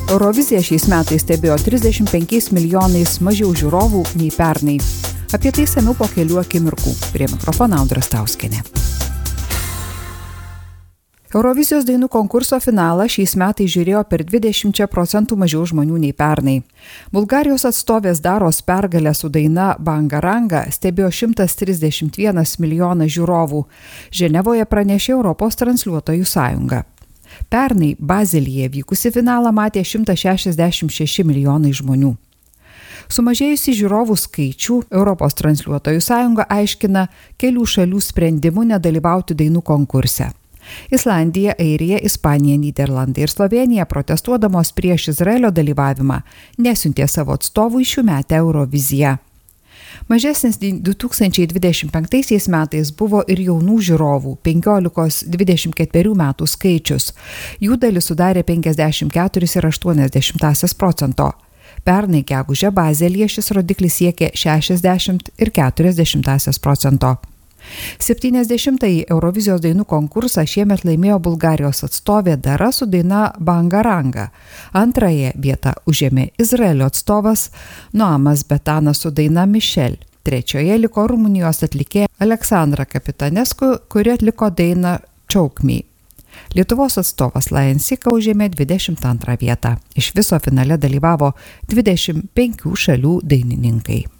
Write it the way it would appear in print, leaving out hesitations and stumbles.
Euroviziją šiais metais stebėjo 35 milijonais mažiau žiūrovų nei pernai. Apie tai samiau po kelių akimirkų. Prie mikrofono Audra Stauskienė. Eurovizijos dainų konkurso finalą šiais metais žiūrėjo per 20% mažiau žmonių nei pernai. Bulgarijos atstovės Daros pergalę su daina Banga Ranga stebėjo 131 milijonas žiūrovų. Ženevoje pranešė Europos transliuotojų sąjunga. Pernai Bazelyje vykusi finalą matė 166 milijonai žmonių. Sumažėjusi žiūrovų skaičių Europos transliuotojų sąjunga aiškina kelių šalių sprendimų nedalyvauti dainų konkurse. Islandija, Airija, Ispanija, Nyderlandai ir Slovėnija protestuodamos prieš Izraelio dalyvavimą nesiuntė savo atstovų į šiųmetę Euroviziją. Mažesnis 2025 metais buvo ir jaunų žiūrovų 15-24 metų skaičius. Jų dalis sudarė 54,8%. Pernai gegužę Bazelyje šis rodiklis siekė 60,4%. 70-ąjį Eurovizijos dainų konkursą šiemet laimėjo Bulgarijos atstovė Dara su daina Banga Ranga. Antrąją vietą užėmė Izraelio atstovas Noamas Betanas su daina Michel. Trečioje liko Rumunijos atlikėja Aleksandra Kapitanescu, kuri atliko dainą Choke Me. Lietuvos atstovas Lion Sika užėmė 22 vietą. Iš viso finale dalyvavo 25 šalių dainininkai.